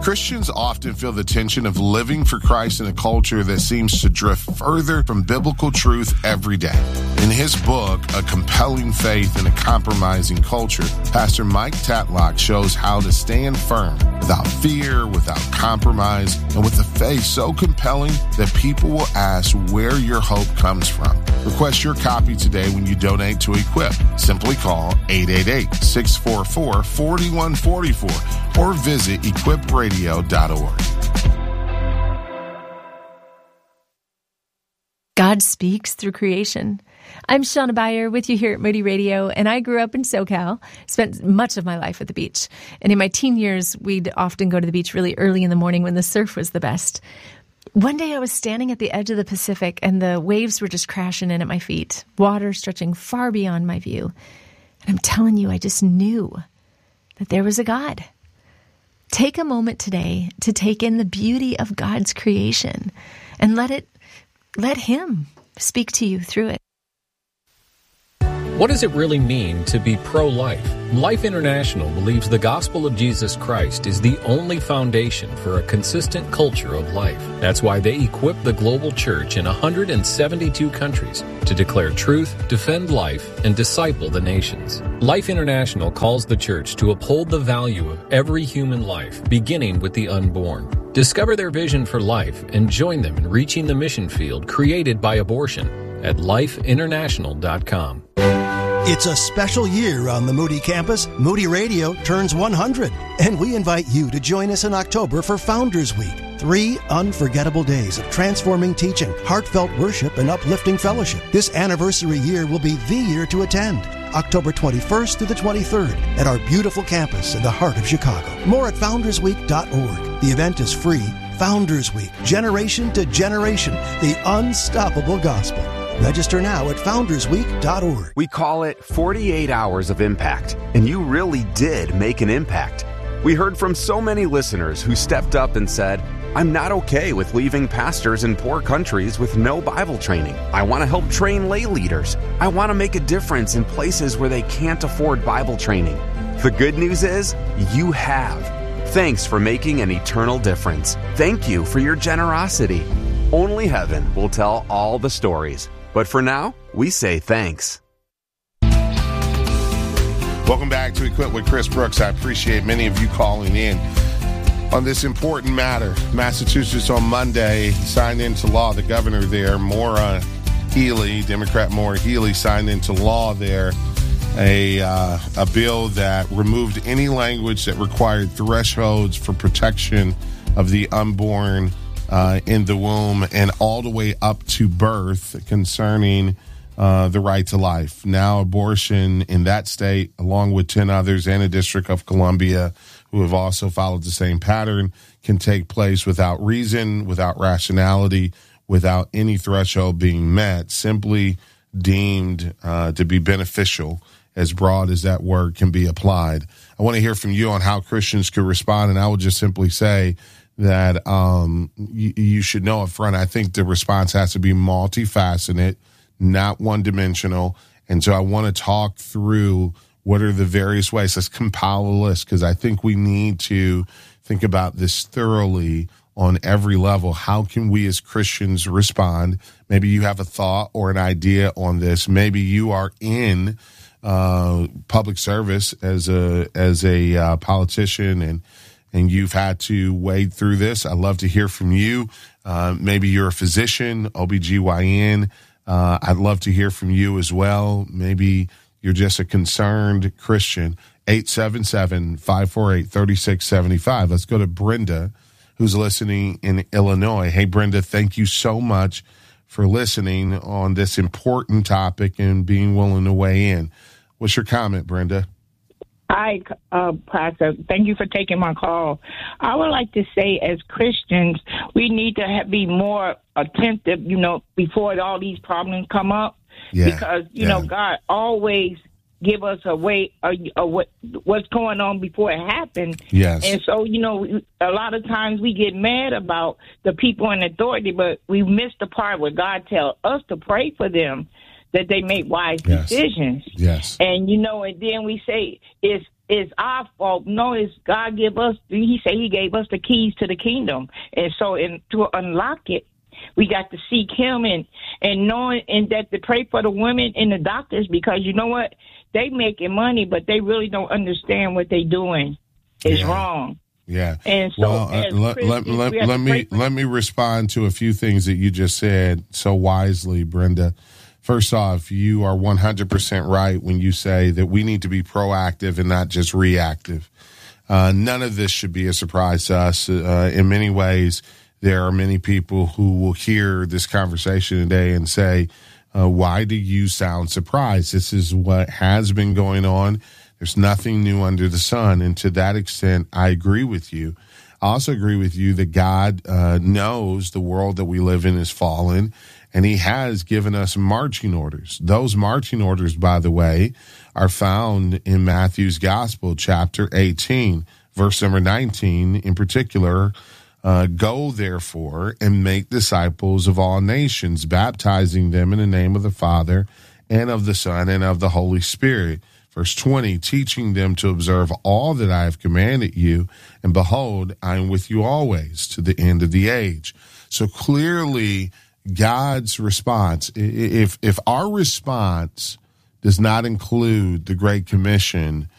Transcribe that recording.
Christians often feel the tension of living for Christ in a culture that seems to drift further from biblical truth every day. In his book, A Compelling Faith in a Compromising Culture, Pastor Mike Tatlock shows how to stand firm without fear, without compromise, and with a faith so compelling that people will ask where your hope comes from. Request your copy today when you donate to Equip. Simply call 888-644-4144 or visit equipradio.org. God speaks through creation. I'm Shauna Beyer with you here at Moody Radio, and I grew up in SoCal, spent much of my life at the beach. And in my teen years, we'd often go to the beach really early in the morning when the surf was the best. One day I was standing at the edge of the Pacific, and the waves were just crashing in at my feet, water stretching far beyond my view. And I'm telling you, I just knew that there was a God. Take a moment today to take in the beauty of God's creation and let Him speak to you through it. What does it really mean to be pro-life? Life International believes the gospel of Jesus Christ is the only foundation for a consistent culture of life. That's why they equip the global church in 172 countries to declare truth, defend life, and disciple the nations. Life International calls the church to uphold the value of every human life, beginning with the unborn. Discover their vision for life and join them in reaching the mission field created by abortion at lifeinternational.com. It's a special year on the Moody campus. Moody Radio turns 100, and we invite you to join us in October for Founders Week. 3 unforgettable days of transforming teaching, heartfelt worship, and uplifting fellowship. This anniversary year will be the year to attend. October 21st through the 23rd at our beautiful campus in the heart of Chicago. More at foundersweek.org. The event is free. Founders Week, generation to generation, the unstoppable gospel. Register now at foundersweek.org. We call it 48 Hours of Impact, and you really did make an impact. We heard from so many listeners who stepped up and said, I'm not okay with leaving pastors in poor countries with no Bible training. I want to help train lay leaders. I want to make a difference in places where they can't afford Bible training. The good news is, you have. Thanks for making an eternal difference. Thank you for your generosity. Only heaven will tell all the stories. But for now, we say thanks. Welcome back to Equip with Chris Brooks. I appreciate many of you calling in on this important matter. Massachusetts on Monday signed into law, the governor there, Maura Healey, Democrat Maura Healey, signed into law there a bill that removed any language that required thresholds for protection of the unborn in the womb and all the way up to birth concerning the right to life. Now abortion in that state, along with 10 others and the District of Columbia, who have also followed the same pattern, can take place without reason, without rationality, without any threshold being met, simply deemed to be beneficial, as broad as that word can be applied. I want to hear from you on how Christians could respond, and I would just simply say that you should know up front, I think the response has to be multifaceted, not one-dimensional. And so I want to talk through what are the various ways. Let's compile a list, because I think we need to think about this thoroughly on every level. How can we as Christians respond? Maybe you have a thought or an idea on this. Maybe you are in public service as a politician and you've had to wade through this. I'd love to hear from you. Maybe you're a physician, OBGYN. I'd love to hear from you as well. Maybe you're just a concerned Christian. 877-548-3675. Let's go to Brenda, who's listening in Illinois. Hey, Brenda, thank you so much for listening on this important topic and being willing to weigh in. What's your comment, Brenda? Hi, Pastor. Thank you for taking my call. I would like to say, as Christians, we need to be more attentive, before all these problems come up. Yeah. Because, God always give us a way, what's going on before it happens. Yes. And so, a lot of times we get mad about the people in authority, but we miss the part where God tells us to pray for them, that they make wise decisions. Yes. And, and then we say, it's it's our fault. No, it's God give us. He said He gave us the keys to the kingdom, and so to unlock it, we got to seek Him and knowing and that to pray for the women and the doctors, because you know what, they making money, but they really don't understand what they doing is wrong. Yeah. And so let me respond to a few things that you just said so wisely, Brenda. First off, you are 100% right when you say that we need to be proactive and not just reactive. None of this should be a surprise to us. In many ways, there are many people who will hear this conversation today and say, why do you sound surprised? This is what has been going on. There's nothing new under the sun. And to that extent, I agree with you. I also agree with you that God knows the world that we live in is fallen, and He has given us marching orders. Those marching orders, by the way, are found in Matthew's Gospel, chapter 18, verse number 19 in particular. Go, therefore, and make disciples of all nations, baptizing them in the name of the Father and of the Son and of the Holy Spirit. Verse 20, teaching them to observe all that I have commanded you, and behold, I am with you always to the end of the age. So clearly, God's response, if our response does not include the Great Commission,